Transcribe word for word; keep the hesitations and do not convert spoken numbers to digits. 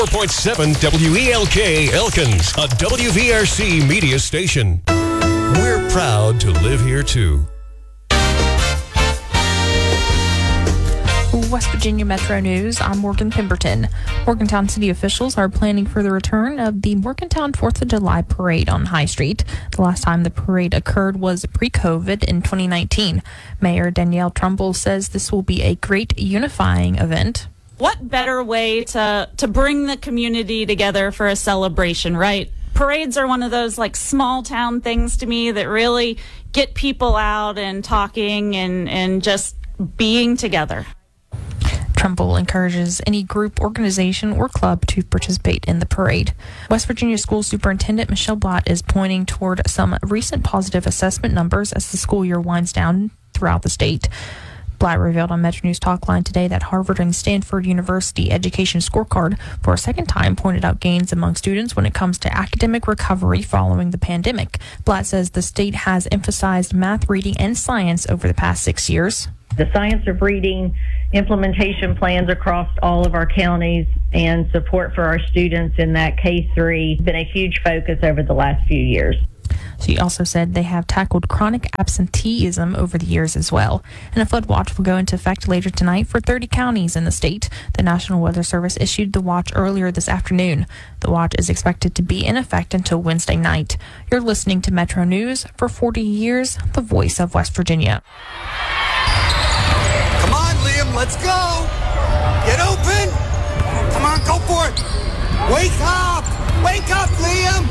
four point seven W E L K Elkins, a W V R C media station. We're proud to live here, too. West Virginia Metro News, I'm Morgan Pemberton. Morgantown city officials are planning for the return of the Morgantown fourth of July parade on High Street. The last time the parade occurred was pre-COVID in twenty nineteen. Mayor Danielle Trumbull says this will be a great unifying event. What better way to, to bring the community together for a celebration, right? Parades are one of those like small town things to me that really get people out and talking and, and just being together. Trumbull encourages any group, organization, or club to participate in the parade. West Virginia School Superintendent Michelle Blatt is pointing toward some recent positive assessment numbers as the school year winds down throughout the state. Blatt revealed on Metro News Talkline today that Harvard and Stanford University Education Scorecard for a second time pointed out gains among students when it comes to academic recovery following the pandemic. Blatt says the state has emphasized math, reading, and science over the past six years. The science of reading implementation plans across all of our counties and support for our students in that K three has been a huge focus over the last few years. She also said they have tackled chronic absenteeism over the years as well. And a flood watch will go into effect later tonight for thirty counties in the state. The National Weather Service issued the watch earlier this afternoon. The watch is expected to be in effect until Wednesday night. You're listening to Metro News. For forty years, the voice of West Virginia. Come on, Liam, let's go. Get open. Come on, go for it. Wake up. Wake up, Liam.